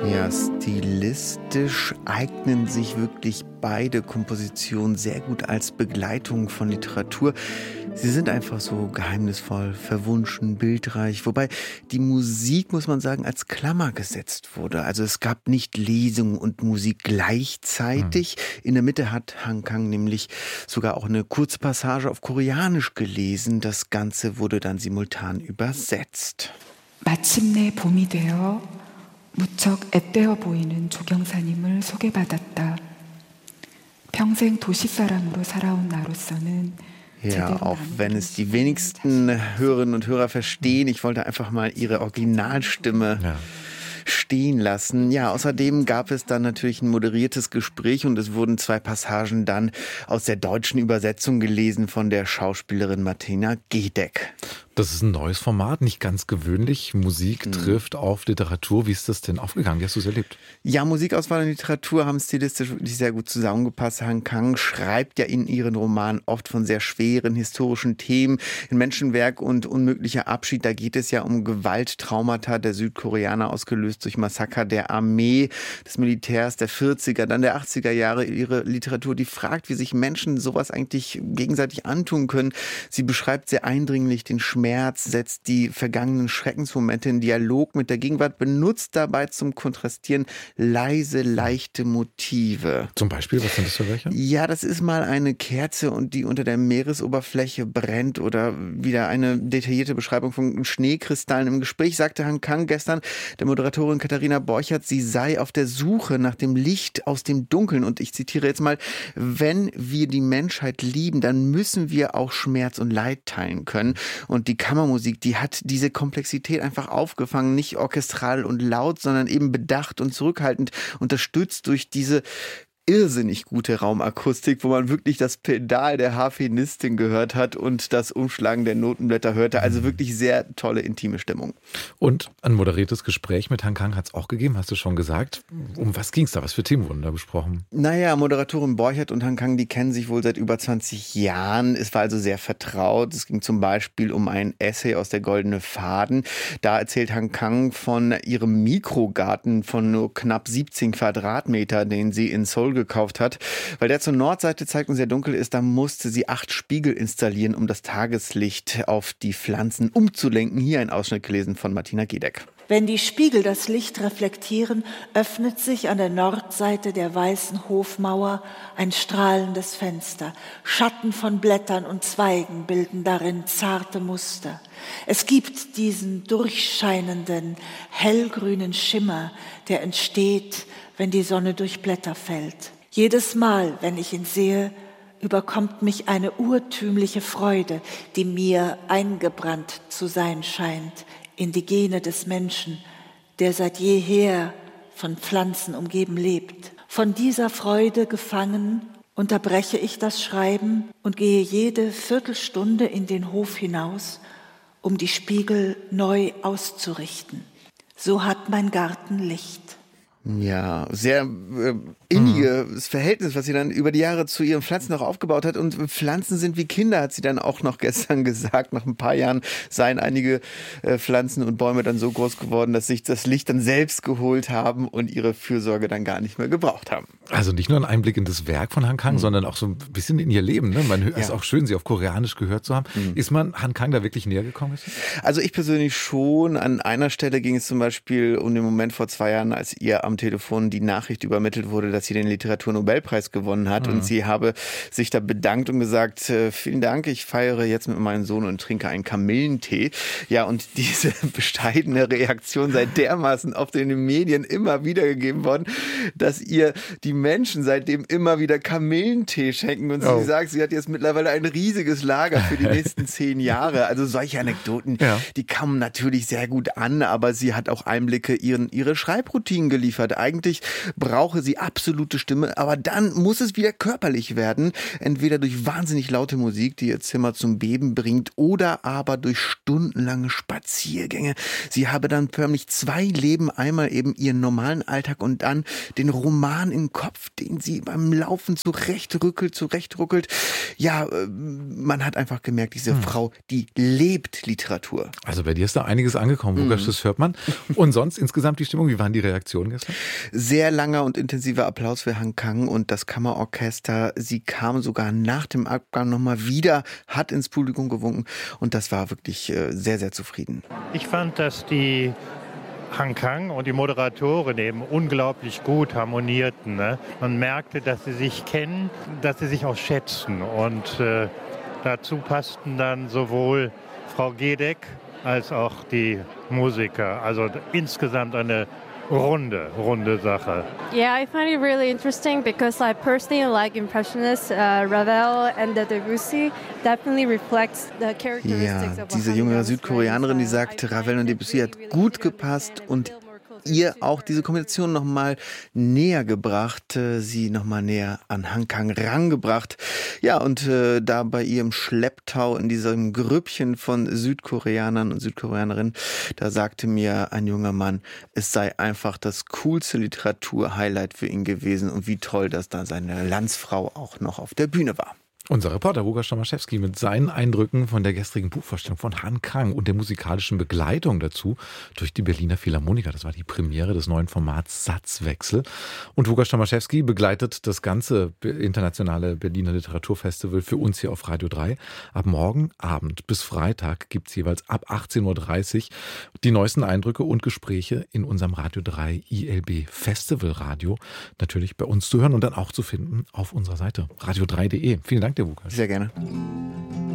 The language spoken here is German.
Ja, stilistisch eignen sich wirklich beide Kompositionen sehr gut als Begleitung von Literatur. Sie sind einfach so geheimnisvoll, verwunschen, bildreich, wobei die Musik, muss man sagen, als Klammer gesetzt wurde. Also es gab nicht Lesung und Musik gleichzeitig. In der Mitte hat Han Kang nämlich sogar auch eine Kurzpassage auf Koreanisch gelesen. Das Ganze wurde dann simultan übersetzt. 마침내 봄이 되어 무척 앳되어 보이는 조경사님을 소개받았다. 평생 도시사람으로 살아온 나로서는 Ja, auch wenn es die wenigsten Hörerinnen und Hörer verstehen, ich wollte einfach mal ihre Originalstimme stehen lassen. Ja, außerdem gab es dann natürlich ein moderiertes Gespräch und es wurden 2 Passagen dann aus der deutschen Übersetzung gelesen von der Schauspielerin Martina Gedeck. Das ist ein neues Format, nicht ganz gewöhnlich. Musik trifft auf Literatur. Wie ist das denn aufgegangen? Wie hast du es erlebt? Ja, Musikauswahl und Literatur haben stilistisch wirklich sehr gut zusammengepasst. Han Kang schreibt ja in ihren Romanen oft von sehr schweren historischen Themen. In Menschenwerk und Unmöglicher Abschied, da geht es ja um Gewalttraumata der Südkoreaner, ausgelöst durch Massaker der Armee, des Militärs der 40er, dann der 80er Jahre. Ihre Literatur, die fragt, wie sich Menschen sowas eigentlich gegenseitig antun können. Sie beschreibt sehr eindringlich den Schmerz, setzt die vergangenen Schreckensmomente in Dialog mit der Gegenwart, benutzt dabei zum Kontrastieren leise, leichte Motive. Zum Beispiel, was sind das für welche? Ja, das ist mal eine Kerze, und die unter der Meeresoberfläche brennt, oder wieder eine detaillierte Beschreibung von Schneekristallen. Im Gespräch sagte Han Kang gestern der Moderatorin Katharina Borchert, sie sei auf der Suche nach dem Licht aus dem Dunkeln. Und ich zitiere jetzt mal: Wenn wir die Menschheit lieben, dann müssen wir auch Schmerz und Leid teilen können. Und die Kammermusik, die hat diese Komplexität einfach aufgefangen, nicht orchestral und laut, sondern eben bedacht und zurückhaltend, unterstützt durch diese irrsinnig gute Raumakustik, wo man wirklich das Pedal der Harfenistin gehört hat und das Umschlagen der Notenblätter hörte. Also wirklich sehr tolle, intime Stimmung. Und ein moderiertes Gespräch mit Han Kang hat es auch gegeben, hast du schon gesagt. Um was ging es da? Was für Themen wurden da besprochen? Naja, Moderatorin Borchert und Han Kang, die kennen sich wohl seit über 20 Jahren. Es war also sehr vertraut. Es ging zum Beispiel um ein Essay aus der Goldene Faden. Da erzählt Han Kang von ihrem Mikrogarten von nur knapp 17 Quadratmeter, den sie in Seoul gekauft hat. Weil der zur Nordseite zeigt und sehr dunkel ist, da musste sie 8 Spiegel installieren, um das Tageslicht auf die Pflanzen umzulenken. Hier ein Ausschnitt gelesen von Martina Gedeck. Wenn die Spiegel das Licht reflektieren, öffnet sich an der Nordseite der weißen Hofmauer ein strahlendes Fenster. Schatten von Blättern und Zweigen bilden darin zarte Muster. Es gibt diesen durchscheinenden, hellgrünen Schimmer, der entsteht, wenn die Sonne durch Blätter fällt. Jedes Mal, wenn ich ihn sehe, überkommt mich eine urtümliche Freude, die mir eingebrannt zu sein scheint in die Gene des Menschen, der seit jeher von Pflanzen umgeben lebt. Von dieser Freude gefangen unterbreche ich das Schreiben und gehe jede Viertelstunde in den Hof hinaus, um die Spiegel neu auszurichten. So hat mein Garten Licht. Ja, sehr inniges Verhältnis, was sie dann über die Jahre zu ihren Pflanzen noch aufgebaut hat. Und Pflanzen sind wie Kinder, hat sie dann auch noch gestern gesagt. Nach ein paar Jahren seien einige Pflanzen und Bäume dann so groß geworden, dass sich das Licht dann selbst geholt haben und ihre Fürsorge dann gar nicht mehr gebraucht haben. Also nicht nur ein Einblick in das Werk von Han Kang, sondern auch so ein bisschen in ihr Leben. Ne? Man ist auch schön, sie auf Koreanisch gehört zu haben. Ist man Han Kang da wirklich näher gekommen? Also ich persönlich schon. An einer Stelle ging es zum Beispiel um den Moment vor 2 Jahren, als ihr am Telefon die Nachricht übermittelt wurde, dass sie den Literaturnobelpreis gewonnen hat. Und sie habe sich da bedankt und gesagt, vielen Dank, ich feiere jetzt mit meinem Sohn und trinke einen Kamillentee. Ja, und diese bescheidene Reaktion sei dermaßen oft in den Medien immer wieder gegeben worden, dass ihr die Menschen seitdem immer wieder Kamillentee schenken. Und sie sagt, sie hat jetzt mittlerweile ein riesiges Lager für die nächsten 10 Jahre. Also solche Anekdoten, die kamen natürlich sehr gut an, aber sie hat auch Einblicke in ihre Schreibroutinen geliefert. Eigentlich brauche sie absolute Stimme, aber dann muss es wieder körperlich werden. Entweder durch wahnsinnig laute Musik, die ihr Zimmer zum Beben bringt, oder aber durch stundenlange Spaziergänge. Sie habe dann förmlich 2 Leben, einmal eben ihren normalen Alltag und dann den Roman im Kopf, den sie beim Laufen zurechtruckelt. Ja, man hat einfach gemerkt, diese Frau, die lebt Literatur. Also bei dir ist da einiges angekommen, Lukas, das hört man. Und sonst insgesamt die Stimmung, wie waren die Reaktionen gestern? hat? Sehr langer und intensiver Applaus für Han Kang und das Kammerorchester. Sie kam sogar nach dem Abgang nochmal wieder, hat ins Publikum gewunken und das war wirklich sehr, sehr zufrieden. Ich fand, dass die Han Kang und die Moderatorin eben unglaublich gut harmonierten. Ne? Man merkte, dass sie sich kennen, dass sie sich auch schätzen. Und dazu passten dann sowohl Frau Gedeck als auch die Musiker. Also insgesamt eine runde Sache. Yeah, I find it really interesting because I personally like Impressionists. Ravel and Debussy definitely reflects the characteristics of diese junge Südkoreanerin, die sagt, Ravel und Debussy hat gut gepasst und ihr auch diese Kombination nochmal näher gebracht, sie nochmal näher an Han Kang rangebracht. Ja, und da bei ihrem Schlepptau in diesem Grüppchen von Südkoreanern und Südkoreanerinnen, da sagte mir ein junger Mann, es sei einfach das coolste Literatur-Highlight für ihn gewesen und wie toll, dass da seine Landsfrau auch noch auf der Bühne war. Unser Reporter Łukasz Tomaszewski mit seinen Eindrücken von der gestrigen Buchvorstellung von Han Kang und der musikalischen Begleitung dazu durch die Berliner Philharmoniker. Das war die Premiere des neuen Formats Satzwechsel. Und Łukasz Tomaszewski begleitet das ganze internationale Berliner Literaturfestival für uns hier auf Radio 3. Ab morgen Abend bis Freitag gibt es jeweils ab 18.30 Uhr die neuesten Eindrücke und Gespräche in unserem Radio 3 ILB Festival Radio. Natürlich bei uns zu hören und dann auch zu finden auf unserer Seite radio3.de. Vielen Dank. Sehr gerne.